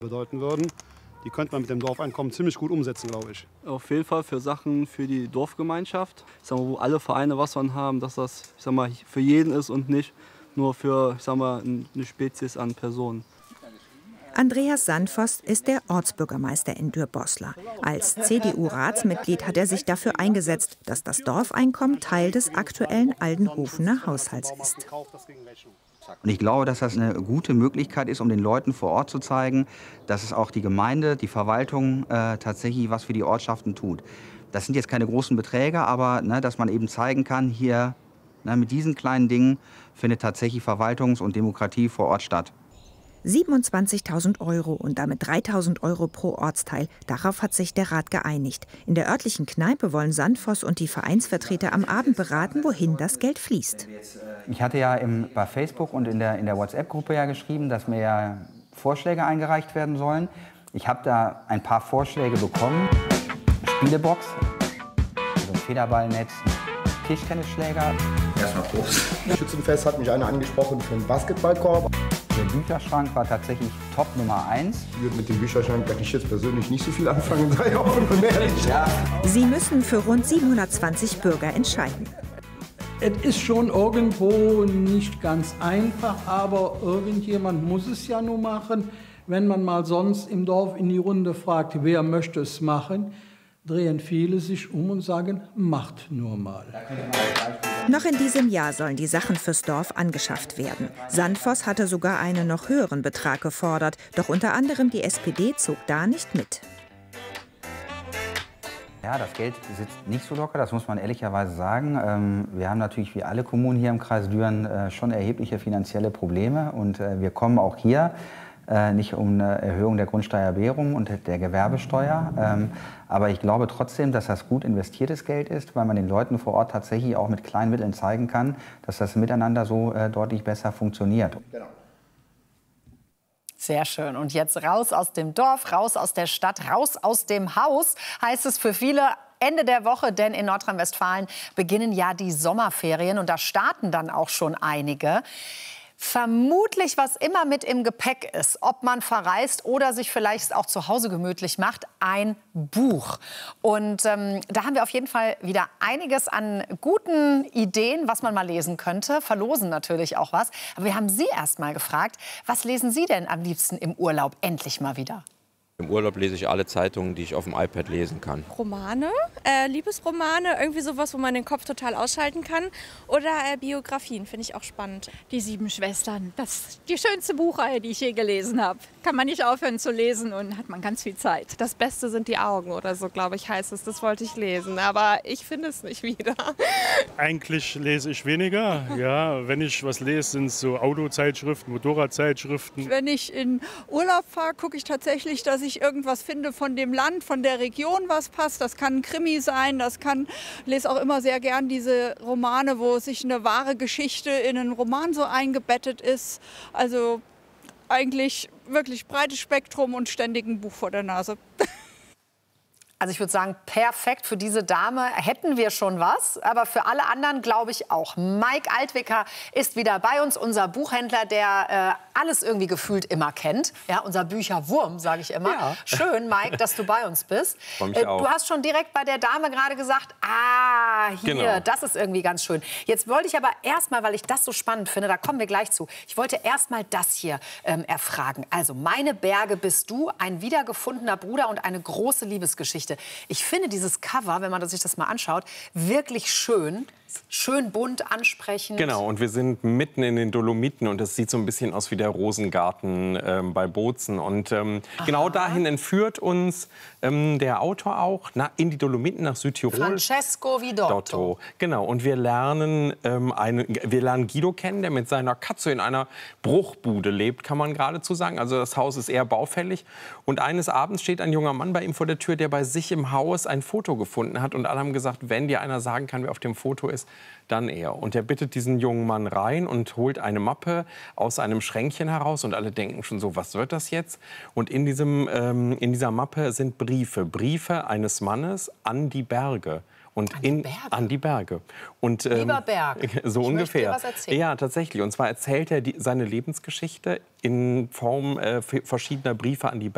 bedeuten würden. Die könnte man mit dem Dorfeinkommen ziemlich gut umsetzen, glaube ich. Auf jeden Fall für Sachen für die Dorfgemeinschaft, ich sag mal, wo alle Vereine was von haben, dass das, ich sag mal, für jeden ist und nicht nur für, ich sag mal, eine Spezies an Personen. Andreas Sandvoss ist der Ortsbürgermeister in Dürr-Boslar. Als CDU-Ratsmitglied hat er sich dafür eingesetzt, dass das Dorfeinkommen Teil des aktuellen Aldenhofener Haushalts ist. Und ich glaube, dass das eine gute Möglichkeit ist, um den Leuten vor Ort zu zeigen, dass es auch die Gemeinde, die Verwaltung tatsächlich was für die Ortschaften tut. Das sind jetzt keine großen Beträge, aber dass man eben zeigen kann, hier mit diesen kleinen Dingen findet tatsächlich Verwaltungs- und Demokratie vor Ort statt. 27.000 € und damit 3.000 € pro Ortsteil. Darauf hat sich der Rat geeinigt. In der örtlichen Kneipe wollen Sandvoss und die Vereinsvertreter am Abend beraten, wohin das Geld fließt. Ich hatte ja bei Facebook und in der WhatsApp-Gruppe ja geschrieben, dass mir ja Vorschläge eingereicht werden sollen. Ich habe da ein paar Vorschläge bekommen. Spielebox, also ein Federballnetz, Tischtennisschläger. Erstmal Prost. Schützenfest hat mich einer angesprochen für einen Basketballkorb. Der Bücherschrank war tatsächlich Top Nummer 1. Mit dem Bücherschrank kann ich jetzt persönlich nicht so viel anfangen, sei offen und ehrlich. Ja. Sie müssen für rund 720 Bürger entscheiden. Es ist schon irgendwo nicht ganz einfach, aber irgendjemand muss es ja nur machen. Wenn man mal sonst im Dorf in die Runde fragt, wer möchte es machen, drehen viele sich um und sagen, macht nur mal. Noch in diesem Jahr sollen die Sachen fürs Dorf angeschafft werden. Sandvoss hatte sogar einen noch höheren Betrag gefordert, doch unter anderem die SPD zog da nicht mit. Ja, das Geld sitzt nicht so locker, das muss man ehrlicherweise sagen. Wir haben natürlich wie alle Kommunen hier im Kreis Düren schon erhebliche finanzielle Probleme und wir kommen auch hier nicht um eine Erhöhung der Grundsteuerbehrung und der Gewerbesteuer. Aber ich glaube trotzdem, dass das gut investiertes Geld ist, weil man den Leuten vor Ort tatsächlich auch mit kleinen Mitteln zeigen kann, dass das Miteinander so deutlich besser funktioniert. Genau. Sehr schön. Und jetzt raus aus dem Dorf, raus aus der Stadt, raus aus dem Haus, heißt es für viele Ende der Woche, denn in Nordrhein-Westfalen beginnen ja die Sommerferien und da starten dann auch schon einige. Vermutlich, was immer mit im Gepäck ist, ob man verreist oder sich vielleicht auch zu Hause gemütlich macht, ein Buch. Und da haben wir auf jeden Fall wieder einiges an guten Ideen, was man mal lesen könnte. Verlosen natürlich auch was. Aber wir haben Sie erst mal gefragt, was lesen Sie denn am liebsten im Urlaub endlich mal wieder? Im Urlaub lese ich alle Zeitungen, die ich auf dem iPad lesen kann. Romane, Liebesromane, irgendwie sowas, wo man den Kopf total ausschalten kann. Oder Biografien, finde ich auch spannend. Die Sieben Schwestern, das ist die schönste Buchreihe, die ich je gelesen habe. Kann man nicht aufhören zu lesen und hat man ganz viel Zeit. Das Beste sind die Augen oder so, glaube ich, heißt es. Das wollte ich lesen, aber ich finde es nicht wieder. Eigentlich lese ich weniger. Ja, wenn ich was lese, sind es so Autozeitschriften, Motorradzeitschriften. Wenn ich in Urlaub fahre, gucke ich tatsächlich, dass ich irgendwas finde von dem Land, von der Region, was passt. Das kann ein Krimi sein, lese auch immer sehr gern diese Romane, wo sich eine wahre Geschichte in einen Roman so eingebettet ist. Also eigentlich wirklich breites Spektrum und ständig ein Buch vor der Nase. Also ich würde sagen, perfekt für diese Dame hätten wir schon was, aber für alle anderen glaube ich auch. Mike Altwicker ist wieder bei uns, unser Buchhändler, der alles irgendwie gefühlt immer kennt. Ja, unser Bücherwurm, sage ich immer. Ja. Schön, Mike, dass du bei uns bist. Du hast schon direkt bei der Dame gerade gesagt, hier, genau. Das ist irgendwie ganz schön. Jetzt wollte ich aber erstmal, weil ich das so spannend finde, da kommen wir gleich zu, ich wollte erstmal das hier erfragen. Also, meine Berge bist du, ein wiedergefundener Bruder und eine große Liebesgeschichte. Ich finde dieses Cover, wenn man sich das mal anschaut, wirklich schön. Schön bunt, ansprechend. Genau, und wir sind mitten in den Dolomiten und es sieht so ein bisschen aus wie der Rosengarten bei Bozen. Und genau dahin entführt uns der Autor auch in die Dolomiten nach Südtirol. Francesco Vidotto. Genau, und wir lernen Guido kennen, der mit seiner Katze in einer Bruchbude lebt, kann man geradezu sagen. Also das Haus ist eher baufällig. Und eines Abends steht ein junger Mann bei ihm vor der Tür, der bei sich im Haus ein Foto gefunden hat. Und alle haben gesagt, wenn dir einer sagen kann, wer auf dem Foto ist, dann er. Und er bittet diesen jungen Mann rein und holt eine Mappe aus einem Schränkchen heraus. Und alle denken schon so, was wird das jetzt? Und in dieser Mappe sind Briefe eines Mannes an die Berge. Und an die Berge. Und, Lieber Berg, so ich ungefähr. Möchte dir was erzählen. Ja, tatsächlich. Und zwar erzählt er seine Lebensgeschichte in Form verschiedener Briefe an die Berge.